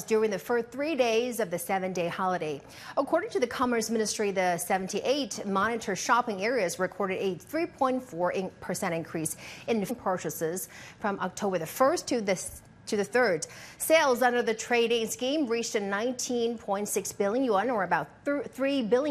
during the first 3 days of the 7-day holiday. According to the Commerce Ministry, the 78 monitor shopping areas recorded a 3.4% increase in purchases from October the 1st to the 3rd. Sales under the trade-in scheme reached 19.6 billion yuan, or about 3 billion